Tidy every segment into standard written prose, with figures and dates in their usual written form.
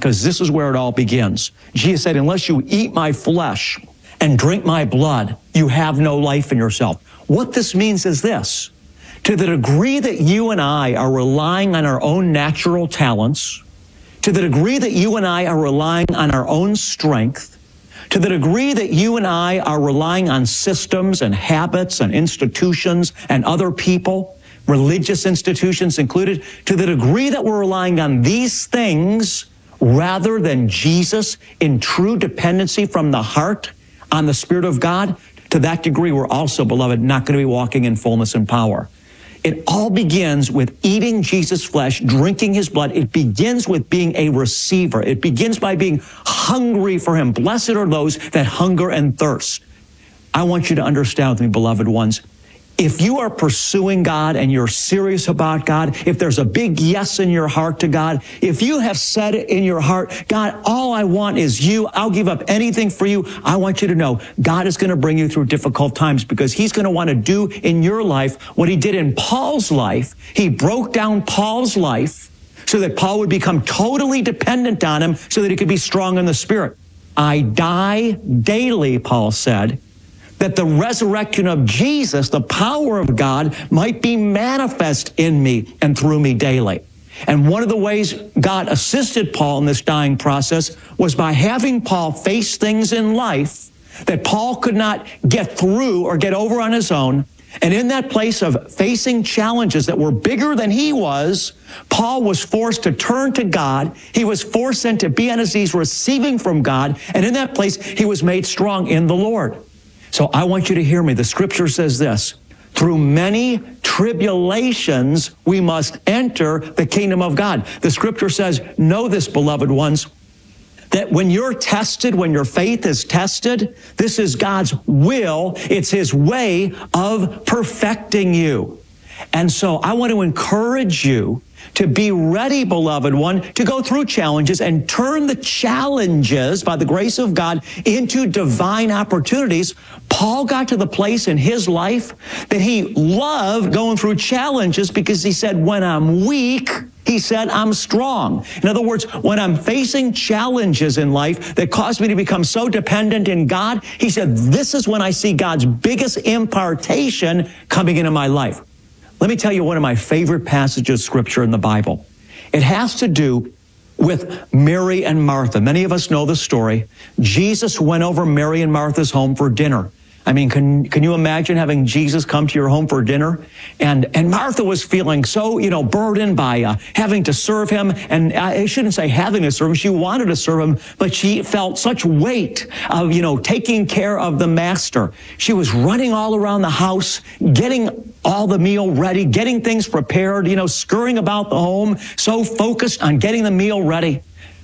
because this is where it all begins. Jesus said, unless you eat my flesh and drink my blood, you have no life in yourself. What this means is this: to the degree that you and I are relying on our own natural talents, to the degree that you and I are relying on our own strength, to the degree that you and I are relying on systems and habits and institutions and other people, religious institutions included, to the degree that we're relying on these things rather than Jesus in true dependency from the heart on the Spirit of God, to that degree we're also, beloved, not going to be walking in fullness and power. It all begins with eating Jesus' flesh, drinking his blood. It begins with being a receiver. It begins by being hungry for him. Blessed are those that hunger and thirst. I want you to understand with me, beloved ones, if you are pursuing God and you're serious about God, if there's a big yes in your heart to God, if you have said it in your heart, God, all I want is you, I'll give up anything for you, I want you to know God is going to bring you through difficult times, because he's going to want to do in your life what he did in Paul's life. He broke down Paul's life so that Paul would become totally dependent on him so that he could be strong in the Spirit. I die daily, Paul said, that the resurrection of Jesus, the power of God, might be manifest in me and through me daily. And one of the ways God assisted Paul in this dying process was by having Paul face things in life that Paul could not get through or get over on his own. And in that place of facing challenges that were bigger than he was, Paul was forced to turn to God. He was forced then to be on his knees receiving from God. And in that place, he was made strong in the Lord. So I want you to hear me. The scripture says this: through many tribulations, we must enter the kingdom of God. The scripture says, know this, beloved ones, that when you're tested, when your faith is tested, this is God's will. It's his way of perfecting you. And so I want to encourage you to be ready, beloved one, to go through challenges and turn the challenges, by the grace of God, into divine opportunities. Paul got to the place in his life that he loved going through challenges, because he said, when I'm weak, he said, I'm strong. In other words, when I'm facing challenges in life that cause me to become so dependent in God, he said, this is when I see God's biggest impartation coming into my life. Let me tell you one of my favorite passages of Scripture in the Bible. It has to do with Mary and Martha. Many of us know the story. Jesus went over Mary and Martha's home for dinner. I mean, can you imagine having Jesus come to your home for dinner? And Martha was feeling so, burdened by having to serve him. And I shouldn't say having to serve him. She wanted to serve him, but she felt such weight of, taking care of the master. She was running all around the house, getting all the meal ready, getting things prepared, scurrying about the home, so focused on getting the meal ready.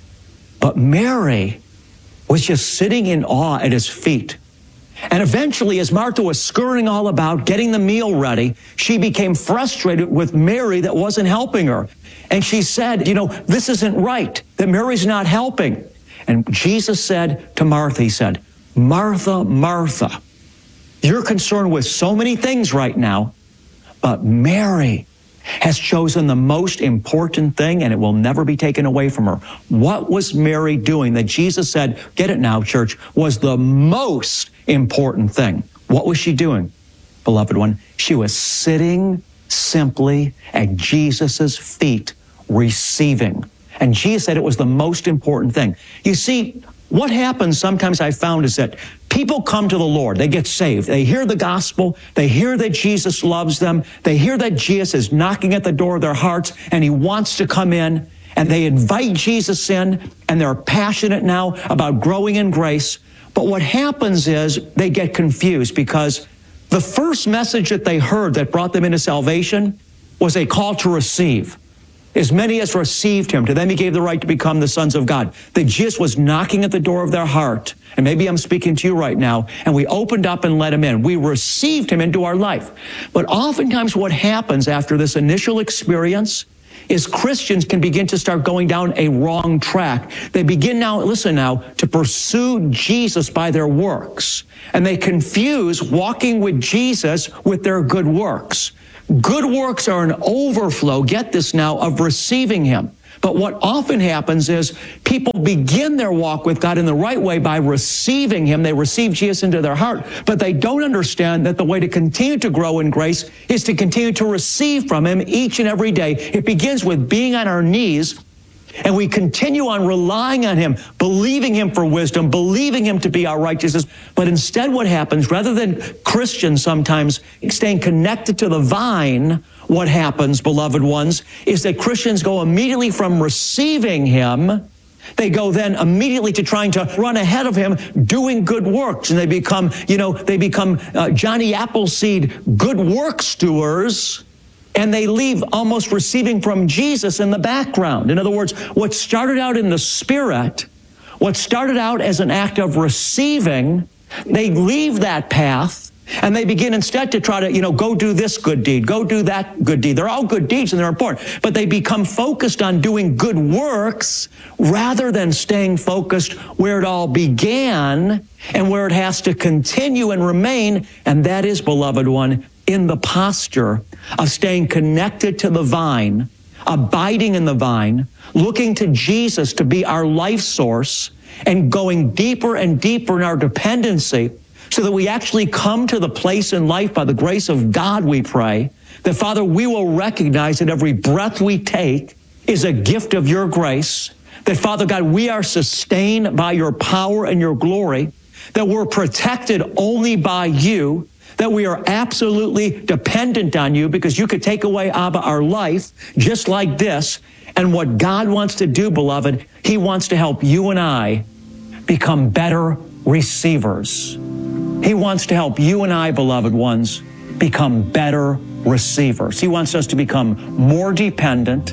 But Mary was just sitting in awe at his feet. And eventually, as Martha was scurrying all about, getting the meal ready, she became frustrated with Mary that wasn't helping her. And she said, this isn't right, that Mary's not helping. And Jesus said to Martha, he said, Martha, Martha, you're concerned with so many things right now, but Mary has chosen the most important thing, and it will never be taken away from her. What was Mary doing that Jesus said, get it now, church, was the most important thing? What was she doing, beloved one? She was sitting simply at Jesus's feet, receiving. And Jesus said it was the most important thing. You see, what happens sometimes I found is that people come to the Lord, they get saved, they hear the gospel, they hear that Jesus loves them, they hear that Jesus is knocking at the door of their hearts and he wants to come in, and they invite Jesus in, and they're passionate now about growing in grace. But what happens is they get confused, because the first message that they heard that brought them into salvation was a call to receive. As many as received him, to them he gave the right to become the sons of God. That Jesus was knocking at the door of their heart. And maybe I'm speaking to you right now, and we opened up and let him in. We received him into our life. But oftentimes what happens after this initial experience is Christians can begin to start going down a wrong track. They begin now, listen now, to pursue Jesus by their works. And they confuse walking with Jesus with their good works. Good works are an overflow, get this now, of receiving him. But what often happens is people begin their walk with God in the right way by receiving Him. They receive Jesus into their heart, but they don't understand that the way to continue to grow in grace is to continue to receive from Him each and every day. It begins with being on our knees, and we continue on relying on Him, believing Him for wisdom, believing Him to be our righteousness. But instead what happens, rather than Christians sometimes staying connected to the vine, what happens, beloved ones, is that Christians go immediately from receiving Him, they go then immediately to trying to run ahead of Him, doing good works. And they become, Johnny Appleseed good works doers. And they leave almost receiving from Jesus in the background. In other words, what started out in the Spirit, what started out as an act of receiving, they leave that path and they begin instead to try to, go do this good deed, go do that good deed. They're all good deeds and they're important, but they become focused on doing good works rather than staying focused where it all began and where it has to continue and remain. And that is, beloved one, in the posture of staying connected to the vine, abiding in the vine, looking to Jesus to be our life source, and going deeper and deeper in our dependency so that we actually come to the place in life by the grace of God, we pray, that, Father, we will recognize that every breath we take is a gift of your grace, that, Father God, we are sustained by your power and your glory, that we're protected only by you, that we are absolutely dependent on you because you could take away, Abba, our life just like this. And what God wants to do, beloved, He wants to help you and I become better receivers. He wants to help you and I, beloved ones, become better receivers. He wants us to become more dependent.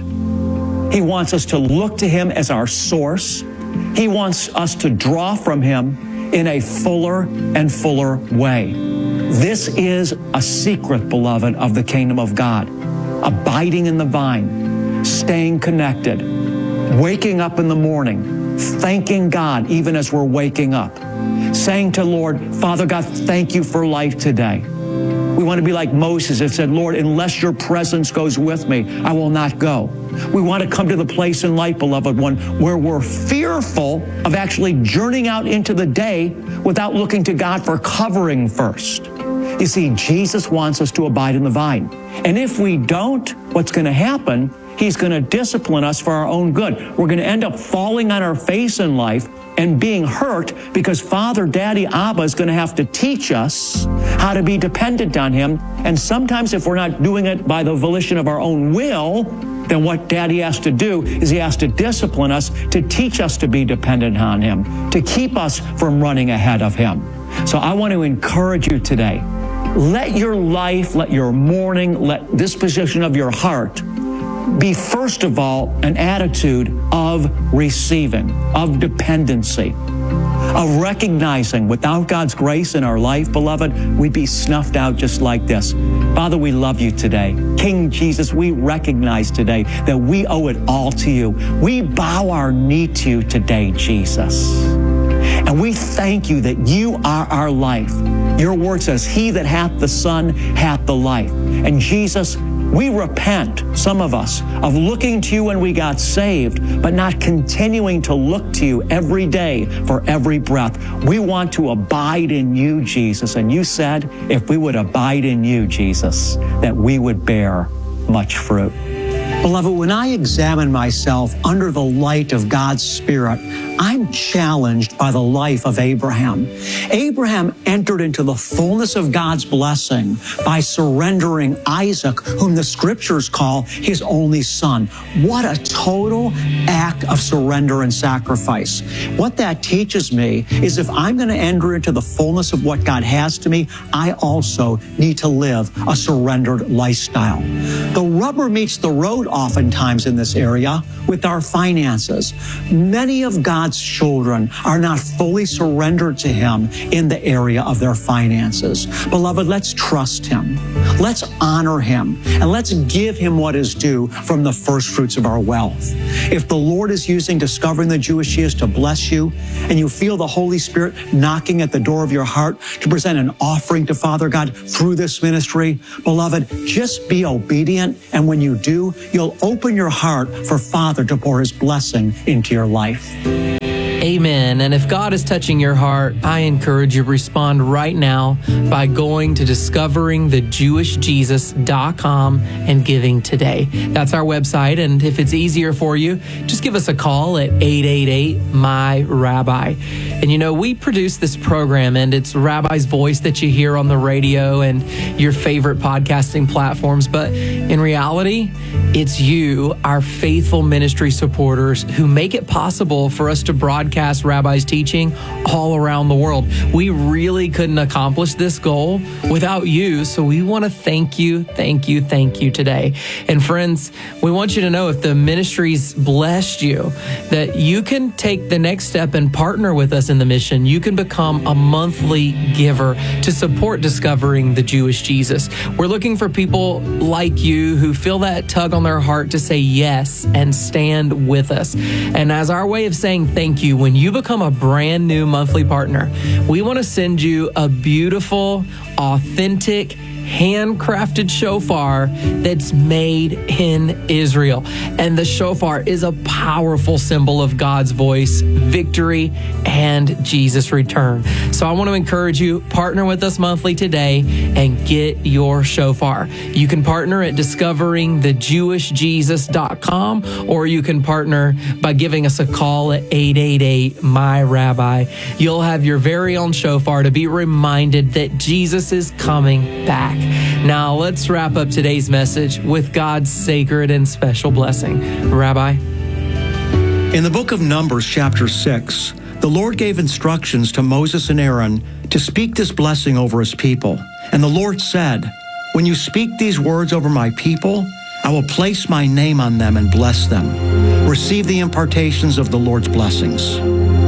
He wants us to look to Him as our source. He wants us to draw from Him in a fuller and fuller way. This is a secret, beloved, of the kingdom of God. Abiding in the vine, staying connected, waking up in the morning, thanking God even as we're waking up, saying to Lord, Father God, thank you for life today. We want to be like Moses that said, Lord, unless your presence goes with me, I will not go. We want to come to the place in life, beloved one, where we're fearful of actually journeying out into the day without looking to God for covering first. You see, Jesus wants us to abide in the vine. And if we don't, what's going to happen? He's going to discipline us for our own good. We're going to end up falling on our face in life and being hurt because Father, Daddy, Abba is going to have to teach us how to be dependent on Him. And sometimes if we're not doing it by the volition of our own will, then what Daddy has to do is He has to discipline us to teach us to be dependent on Him, to keep us from running ahead of Him. So I want to encourage you today. Let your life, let your morning, let this position of your heart be, first of all, an attitude of receiving, of dependency, of recognizing without God's grace in our life, beloved, we'd be snuffed out just like this. Father, we love you today. King Jesus, we recognize today that we owe it all to you. We bow our knee to you today, Jesus. And we thank you that you are our life. Your word says, he that hath the Son hath the life. And Jesus, we repent, some of us, of looking to you when we got saved, but not continuing to look to you every day for every breath. We want to abide in you, Jesus. And you said, if we would abide in you, Jesus, that we would bear much fruit. Beloved, when I examine myself under the light of God's Spirit, I'm challenged by the life of Abraham. Abraham entered into the fullness of God's blessing by surrendering Isaac, whom the Scriptures call his only son. What a total act of surrender and sacrifice. What that teaches me is if I'm going to enter into the fullness of what God has to me, I also need to live a surrendered lifestyle. The rubber meets the road oftentimes in this area with our finances. Many of God's children are not fully surrendered to Him in the area of their finances. Beloved, let's trust Him. Let's honor Him. And let's give Him what is due from the first fruits of our wealth. If the Lord is using Discovering the Jewish Jesus to bless you, and you feel the Holy Spirit knocking at the door of your heart to present an offering to Father God through this ministry, beloved, just be obedient. And when you do, you'll open your heart for Father to pour His blessing into your life. Amen. And if God is touching your heart, I encourage you to respond right now by going to discoveringthejewishjesus.com and giving today. That's our website. And if it's easier for you, just give us a call at 888-MY-RABBI. And you know, we produce this program, and it's Rabbi's voice that you hear on the radio and your favorite podcasting platforms. But in reality, it's you, our faithful ministry supporters, who make it possible for us to broadcast Rabbi's teaching all around the world. We really couldn't accomplish this goal without you, so we want to thank you today. And friends, we want you to know, if the ministry's blessed you, that you can take the next step and partner with us in the mission. You can become a monthly giver to support Discovering the Jewish Jesus. We're looking for people like you who feel that tug on their heart to say yes and stand with us. And as our way of saying thank you, when you become a brand new monthly partner, we want to send you a beautiful, authentic, handcrafted shofar that's made in Israel. And the shofar is a powerful symbol of God's voice, victory, and Jesus' return. So I want to encourage you, partner with us monthly today and get your shofar. You can partner at discoveringthejewishjesus.com, or you can partner by giving us a call at 888-MY-RABBI. You'll have your very own shofar to be reminded that Jesus is coming back. Now, let's wrap up today's message with God's sacred and special blessing. Rabbi? In the book of Numbers, chapter 6, the Lord gave instructions to Moses and Aaron to speak this blessing over His people. And the Lord said, "When you speak these words over my people, I will place my name on them and bless them. Receive the impartations of the Lord's blessings.